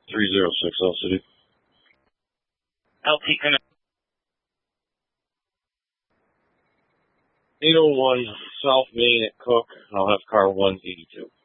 306 L City. LT Connect. 801 South Main at Cook. I'll have car 182.